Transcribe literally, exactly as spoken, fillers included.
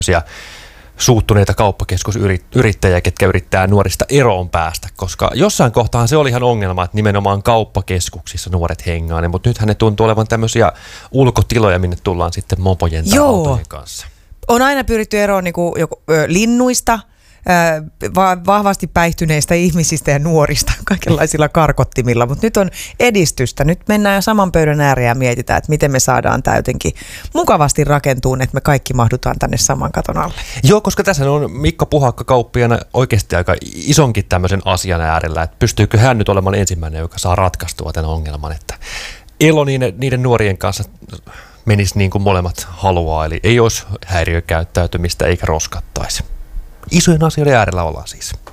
suuttuneita kauppakeskusyrittäjiä, ketkä yrittää nuorista eroon päästä, koska jossain kohtaan se oli ihan ongelma, että nimenomaan kauppakeskuksissa nuoret hengaa, mutta nythän ne tuntuu olevan tämmöisiä ulkotiloja, minne tullaan sitten mopojen tai autojen kanssa. On aina pyritty eroon niin kuin, joku, ö, linnuista, ö, va- vahvasti päihtyneistä ihmisistä ja nuorista kaikenlaisilla karkottimilla, mutta nyt on edistystä. Nyt mennään jo saman pöydän ääreen ja mietitään, että miten me saadaan tämä jotenkin mukavasti rakentuun, että me kaikki mahdutaan tänne saman katon alle. Joo, koska tässä on Mikko Puhakka kauppijana oikeasti aika isonkin tämmöisen asian äärellä, että pystyykö hän nyt olemaan ensimmäinen, joka saa ratkaistua tämän ongelman, että elo niiden, niiden nuorien kanssa menisi niin kuin molemmat haluaa, eli ei olisi häiriökäyttäytymistä eikä roskattaisi. Isojen asioiden äärellä ollaan siis.